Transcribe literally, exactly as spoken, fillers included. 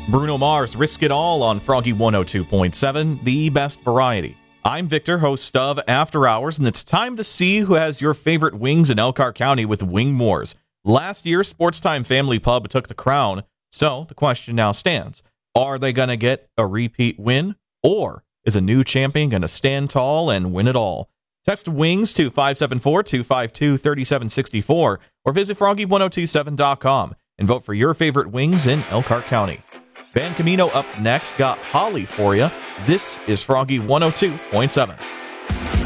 Bruno Mars, Risk It All on Froggy one oh two point seven, the best variety. I'm Victor, host of After Hours, and it's time to see who has your favorite wings in Elkhart County with Wing Wars. Last year, Sports Time Family Pub took the crown, so the question now stands. Are they going to get a repeat win, or is a new champion going to stand tall and win it all? Text WINGS to five seven four, two five two, three seven six four or visit froggy one oh two seven dot com and vote for your favorite wings in Elkhart County. Ben Camino up next, got Holly for you. This is Froggy one oh two point seven.